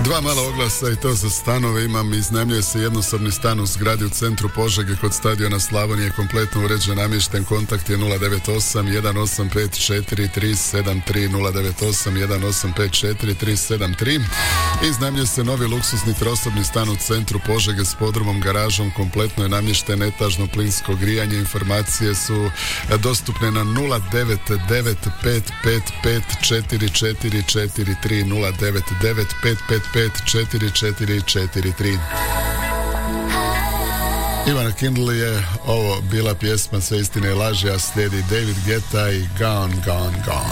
Dva mala oglasa i to za stanove. Iznajmljuje se jednosobni stan u zgradi u centru Požege kod stadiona Slavonije, kompletno uređen, namješten. Kontakt je 098 1854 373 098 1854 373. Iznajmljuje se novi luksusni trosobni stan u centru Požege s podrumom, garažom, kompletno je namješten, etažno plinsko grijanje. Informacije su dostupne na 099 555 4443 099 555 4443. Ivana Kindle je ovo bila pjesma Sve istine i laži, a slijedi David Guetta i Gone, Gone, Gone.